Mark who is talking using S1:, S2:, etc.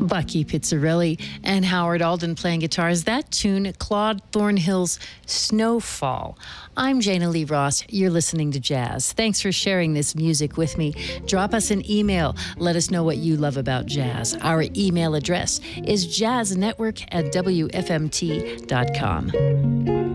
S1: Bucky Pizzarelli and Howard Alden playing guitars. That tune, Claude Thornhill's Snowfall. I'm Jana Lee Ross. You're listening to Jazz. Thanks for sharing this music with me. Drop us an email. Let us know what you love about jazz. Our email address is jazznetwork@wfmt.com.